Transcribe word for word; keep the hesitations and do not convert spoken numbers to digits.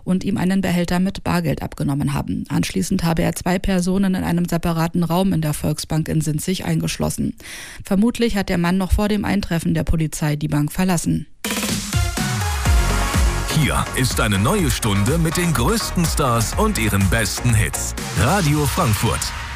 und ihm einen Behälter mit Bargeld abgenommen haben. Anschließend habe er zwei Personen in einem separaten Raum in der Volksbank in Sinzig eingeschlossen. Vermutlich hat der Mann noch vor dem Eintreffen der Polizei die Bank verlassen. Hier ist eine neue Stunde mit den größten Stars und ihren besten Hits. Radio Frankfurt.